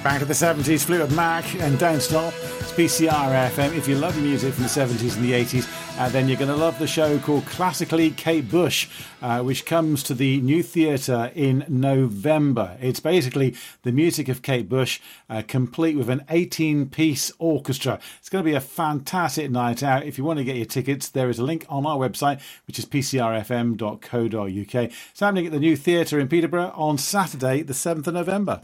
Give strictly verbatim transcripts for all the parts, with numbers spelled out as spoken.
Back to the seventies, Fleetwood Mac and Don't Stop. It's P C R F M. If you love music from the seventies and the eighties, uh, then you're going to love the show called Classically Kate Bush, uh, which comes to the New Theatre in November. It's basically the music of Kate Bush, uh, complete with an eighteen-piece orchestra. It's going to be a fantastic night out. If you want to get your tickets, there is a link on our website, which is p c r f m dot co dot u k. It's happening at the New Theatre in Peterborough on Saturday, the seventh of November.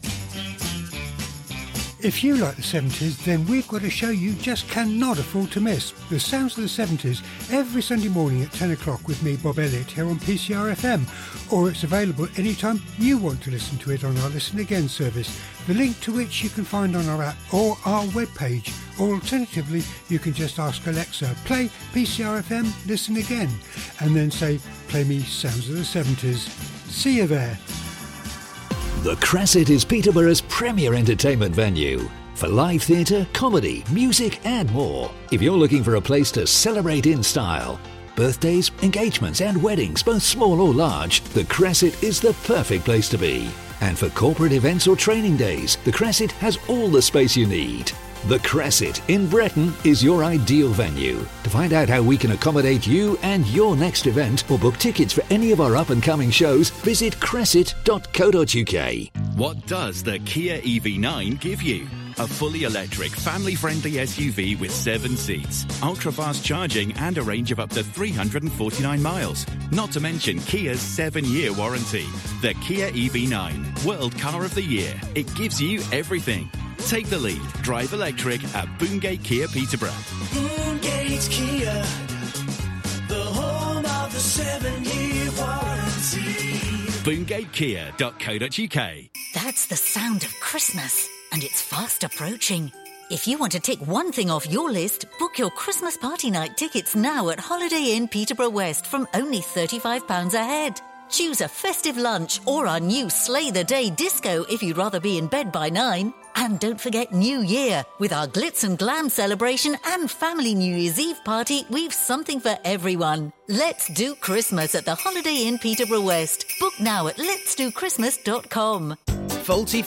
If you like the seventies, then we've got a show you just cannot afford to miss. The Sounds of the seventies, every Sunday morning at ten o'clock with me, Bob Elliott, here on P C R F M. Or it's available anytime you want to listen to it on our Listen Again service, the link to which you can find on our app or our webpage. Or alternatively, you can just ask Alexa, play P C R F M Listen Again, and then say, play me Sounds of the seventies. See you there. The Crescent is Peterborough's premier entertainment venue for live theatre, comedy, music and more. If you're looking for a place to celebrate in style, birthdays, engagements and weddings, both small or large, the Crescent is the perfect place to be. And for corporate events or training days, the Crescent has all the space you need. The Crescent in Breton is your ideal venue. To find out how we can accommodate you and your next event or book tickets for any of our up-and-coming shows, visit crescent dot co dot u k. What does the Kia E V nine give you? A fully electric, family-friendly S U V with seven seats, ultra-fast charging and a range of up to three hundred forty-nine miles. Not to mention Kia's seven-year warranty. The Kia E V nine, World Car of the Year. It gives you everything. Take the lead. Drive electric at Boongate Kia Peterborough. Boongate Kia, the home of the seven-year warranty. boongate kia dot co dot u k. That's the sound of Christmas, and it's fast approaching. If you want to tick one thing off your list, book your Christmas party night tickets now at Holiday Inn Peterborough West from only thirty-five pounds a head. Choose a festive lunch or our new Slay the Day disco if you'd rather be in bed by nine. And don't forget New Year. With our glitz and glam celebration and family New Year's Eve party, we've something for everyone. Let's do Christmas at the Holiday Inn Peterborough West. Book now at lets do christmas dot com. Faulty